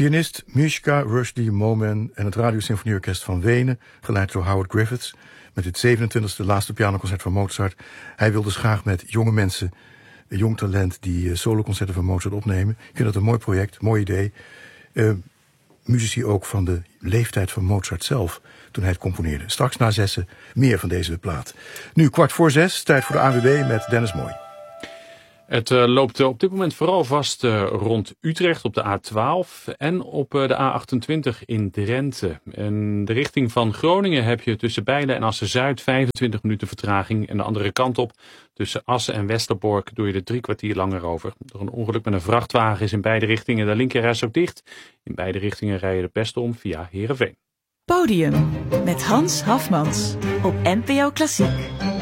Pianist Mishka Rushdie Momen en het Radiosymfonieorkest van Wenen, geleid door Howard Griffiths, met het 27e laatste pianoconcert van Mozart. Hij wil dus graag met jonge mensen, jong talent, die soloconcerten van Mozart opnemen. Ik vind dat een mooi project, mooi idee. Muzici ook van de leeftijd van Mozart zelf, toen hij het componeerde. Straks na 6 meer van deze plaat. Nu 5:45, tijd voor de ANWB met Dennis Mooi. Het loopt op dit moment vooral vast rond Utrecht op de A12 en op de A28 in Drenthe. En de richting van Groningen heb je tussen Bijlen en Assen-Zuid 25 minuten vertraging. En de andere kant op, tussen Assen en Westerbork, doe je er 3 kwartier langer over. Door een ongeluk met een vrachtwagen is in beide richtingen de linkerreis ook dicht. In beide richtingen rij je de beste om via Heerenveen. Podium met Hans Hafmans op NPO Klassiek.